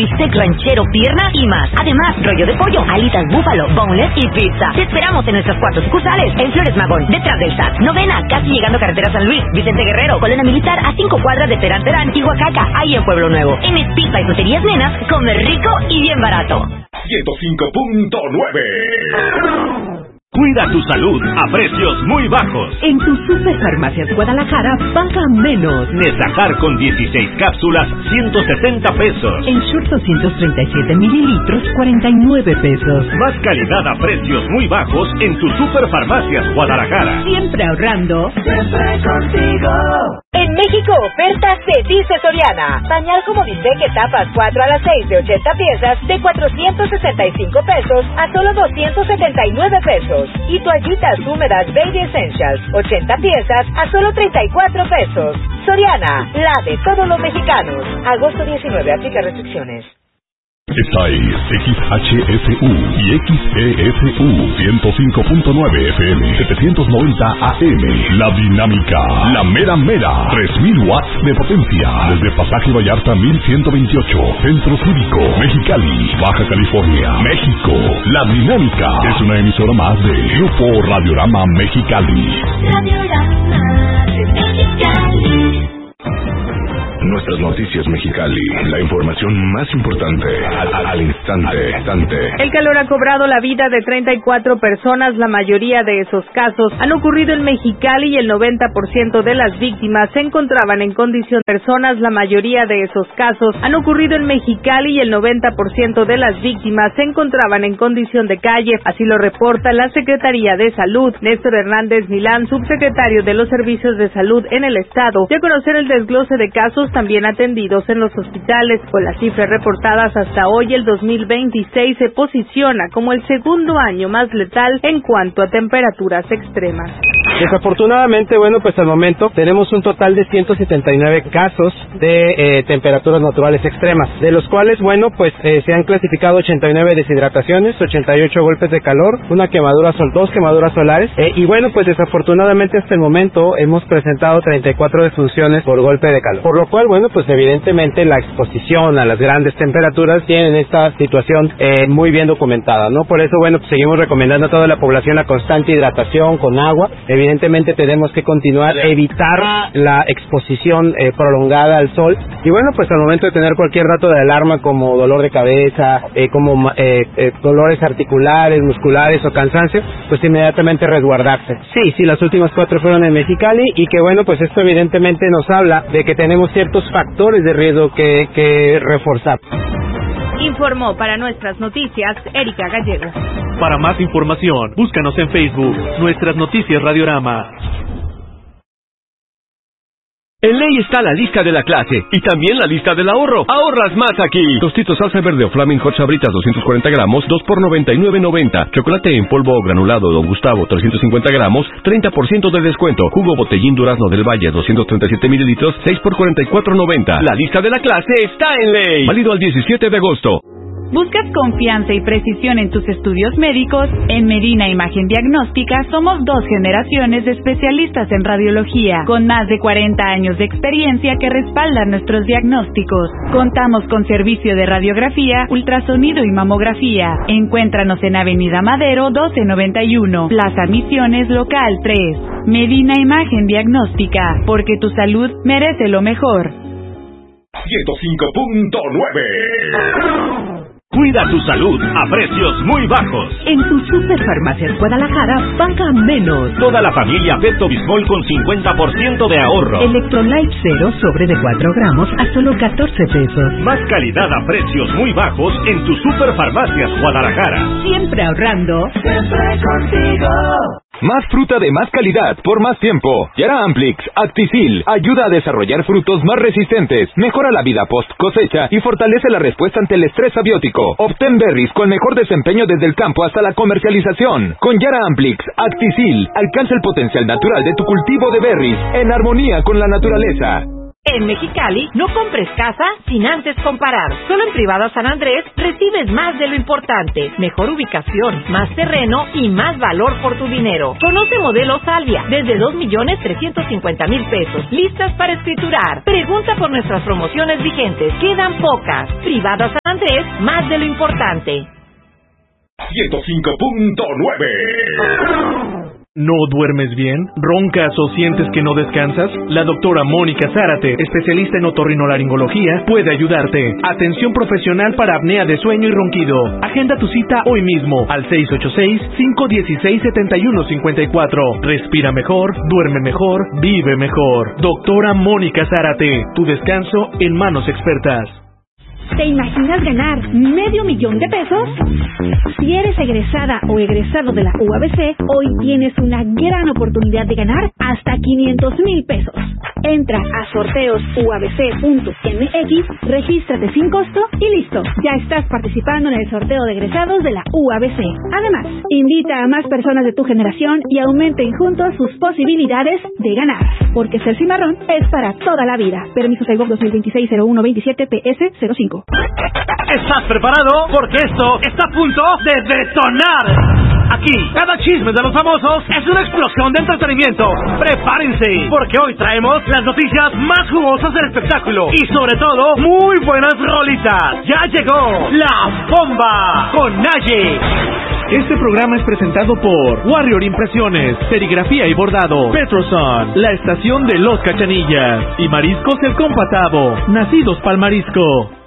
bistec ranchero, pierna y más. Además, rollo de pollo, alitas búfalo, boneless y pizza. Te esperamos en nuestras 4 sucursales. En Flores Magón, detrás del SAT. Novena, casi llegando a Carretera San Luis. Vicente Guerrero, Colena Militar, a 5 cuadras de Terán Terán y Oaxaca. Ahí en Pueblo Nuevo. En Espita y Fruterías Nenas, comer rico y bien barato. 105.9. Cuida tu salud a precios muy bajos. En tu Superfarmacias Guadalajara, paga menos. Nesajar con 16 cápsulas, 170 pesos. En Short 237 mililitros, 49 pesos. Más calidad a precios muy bajos en tu Superfarmacias Guadalajara. Siempre ahorrando. Siempre contigo. En México, ofertas de Dice Soriana. Pañal como bistec etapas 4 a las 6 de 80 piezas de 465 pesos a solo 279 pesos. Y toallitas húmedas Baby Essentials, 80 piezas a solo 34 pesos. Soriana, la de todos los mexicanos. Agosto 19, aplica restricciones. Esta es XHSU y XESU 105.9 FM 790 AM. La Dinámica, la mera mera, 3000 watts de potencia. Desde Pasaje Vallarta 1128, Centro Cívico, Mexicali, Baja California, México. La Dinámica es una emisora más de Grupo Radiorama Mexicali. Radiorama de Mexicali. Nuestras noticias Mexicali, la información más importante al instante. El calor ha cobrado la vida de 34 personas, la mayoría de esos casos han ocurrido en Mexicali y el 90% de las víctimas se encontraban en condición de personas, la mayoría de esos casos han ocurrido en Mexicali y el 90% de las víctimas se encontraban en condición de calle, así lo reporta la Secretaría de Salud. Néstor Hernández Milán, subsecretario de los Servicios de Salud en el Estado, dio a conocer el desglose de casos también atendidos en los hospitales. Con las cifras reportadas hasta hoy, el 2026 se posiciona como el segundo año más letal en cuanto a temperaturas extremas. Desafortunadamente, pues al momento tenemos un total de 179 casos de temperaturas naturales extremas, de los cuales, se han clasificado 89 deshidrataciones, 88 golpes de calor, dos quemaduras solares, desafortunadamente hasta el momento hemos presentado 34 defunciones por golpe de calor, por lo cual, evidentemente la exposición a las grandes temperaturas tienen esta situación muy bien documentada, ¿no? Por eso, seguimos recomendando a toda la población la constante hidratación con agua. Evidentemente tenemos que continuar, evitar la exposición prolongada al sol. Y al momento de tener cualquier dato de alarma como dolor de cabeza, dolores articulares, musculares o cansancio, inmediatamente resguardarse. Sí, las últimas 4 fueron en Mexicali y que esto evidentemente nos habla de que tenemos ciertos factores de riesgo que reforzar. Informó para nuestras noticias Erika Gallego. Para más información, búscanos en Facebook, Nuestras Noticias Radiorama. En Ley está la lista de la clase y también la lista del ahorro. ¡Ahorras más aquí! Tostitos salsa verde o Flaming Hot Sabritas 240 gramos, 2 por $99.90. Chocolate en polvo o granulado Don Gustavo 350 gramos, 30% de descuento. Jugo Botellín Durazno del Valle 237 mililitros, 6 por $44.90. La lista de la clase está en Ley. Válido al 17 de agosto. ¿Buscas confianza y precisión en tus estudios médicos? En Medina Imagen Diagnóstica somos 2 generaciones de especialistas en radiología, con más de 40 años de experiencia que respaldan nuestros diagnósticos. Contamos con servicio de radiografía, ultrasonido y mamografía. Encuéntranos en Avenida Madero 1291, Plaza Misiones Local 3. Medina Imagen Diagnóstica, porque tu salud merece lo mejor. 105.9. Cuida tu salud a precios muy bajos. En tu Superfarmacias Guadalajara, paga menos. Toda la familia Pepto Bismol con 50% de ahorro. Electrolyte 0 sobre de 4 gramos a solo 14 pesos. Más calidad a precios muy bajos en tu Superfarmacias Guadalajara. Siempre ahorrando. Siempre contigo. Más fruta de más calidad por más tiempo. Yara Amplix Acticil ayuda a desarrollar frutos más resistentes, mejora la vida post cosecha y fortalece la respuesta ante el estrés abiótico. Obtén berries con mejor desempeño desde el campo hasta la comercialización. Con Yara Amplix Acticil alcanza el potencial natural de tu cultivo de berries en armonía con la naturaleza. En Mexicali, no compres casa sin antes comparar. Solo en Privada San Andrés recibes más de lo importante. Mejor ubicación, más terreno y más valor por tu dinero. Conoce modelo Salvia desde 2.350.000 pesos. Listas para escriturar. Pregunta por nuestras promociones vigentes. Quedan pocas. Privada San Andrés estrés más de lo importante. 105.9. ¿No duermes bien? ¿Roncas o sientes que no descansas? La doctora Mónica Zárate, especialista en otorrinolaringología, puede ayudarte. Atención profesional para apnea de sueño y ronquido. Agenda tu cita hoy mismo al 686-516-7154. Respira mejor, duerme mejor, vive mejor. Doctora Mónica Zárate, tu descanso en manos expertas. ¿Te imaginas ganar $500,000 de pesos? Si eres egresada o egresado de la UABC, hoy tienes una gran oportunidad de ganar hasta $500,000 pesos. Entra a sorteosuabc.mx, regístrate sin costo y listo. Ya estás participando en el sorteo de egresados de la UABC. Además, invita a más personas de tu generación y aumenten juntos sus posibilidades de ganar. Porque ser cimarrón es para toda la vida. Permiso SAIBOC 2026-0127 PS05. ¿Estás preparado? Porque esto está a punto de detonar. Aquí, cada chisme de los famosos es una explosión de entretenimiento. Prepárense, porque hoy traemos las noticias más jugosas del espectáculo y sobre todo, muy buenas rolitas. Ya llegó La Bomba con Naye. Este programa es presentado por Warrior Impresiones, Serigrafía y Bordado, Petroson, La Estación de los Cachanillas y Mariscos El Compatado, nacidos pa'l marisco.